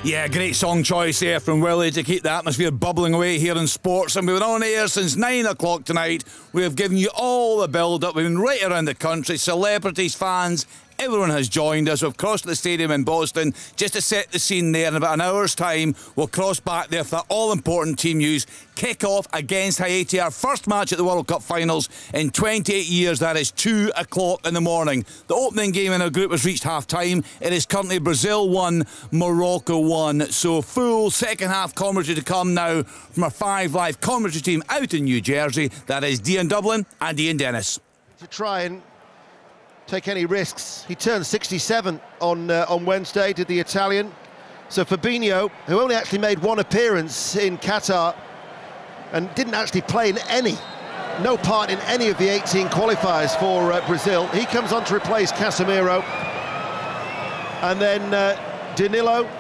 Yeah, great song choice there from Willie to keep the atmosphere bubbling away here in sports. And we've been on air since 9 o'clock tonight. We have given you all the build-up. We've been right around the country. Celebrities, fans, everyone has joined us. We've crossed the stadium in Boston just to set the scene there. In about an hour's time, we'll cross back there for that all-important team news. Kick-off against Haiti, our first match at the World Cup finals in 28 years. That is 2 o'clock in the morning. The opening game in our group has reached half-time. It is currently Brazil 1, Morocco 1. So full second-half commentary to come now from our 5 Live commentary team out in New Jersey. That is Ian Dublin and Ian Dennis. To try and take any risks. He turned 67 on Wednesday, did the Italian. So Fabinho, who only actually made one appearance in Qatar and didn't actually play in no part in any of the 18 qualifiers for Brazil. He comes on to replace Casemiro. And then Danilo